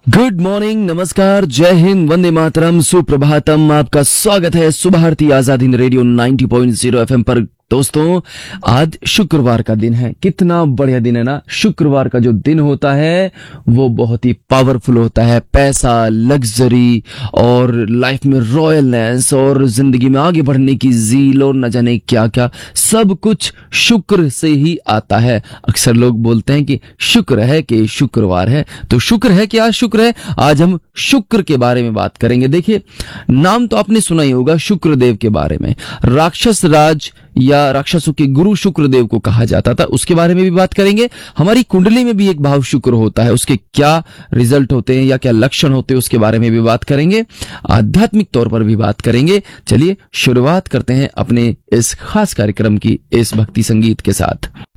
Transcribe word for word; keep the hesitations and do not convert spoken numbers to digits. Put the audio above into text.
Good morning, नमस्कार, जय हिंद, वंदे मातरम, सुप्रभातम। आपका स्वागत है सुबह भारती आजाद हिंद रेडियो नब्बे पॉइंट शून्य एफएम पर। दोस्तों, आज शुक्रवार का दिन है। कितना बढ़िया दिन है ना। शुक्रवार का जो दिन होता है वो बहुत ही पावरफुल होता है। पैसा, लग्जरी और लाइफ में रॉयलनेस और जिंदगी में आगे बढ़ने की जील और न जाने क्या क्या, सब कुछ शुक्र से ही आता है। अक्सर लोग बोलते हैं कि शुक्र है कि शुक्रवार है। तो शुक्र है, क्या शुक्र है? आज हम शुक्र के बारे में बात करेंगे। देखिए, नाम तो आपने सुना ही होगा शुक्रदेव के बारे में। राक्षस राज या राक्षसों के गुरु शुक्रदेव को कहा जाता था, उसके बारे में भी बात करेंगे। हमारी कुंडली में भी एक भाव शुक्र होता है, उसके क्या रिजल्ट होते हैं या क्या लक्षण होते हैं उसके बारे में भी बात करेंगे। आध्यात्मिक तौर पर भी बात करेंगे। चलिए शुरुआत करते हैं अपने इस खास कार्यक्रम की, इस भक्ति संगीत के साथ।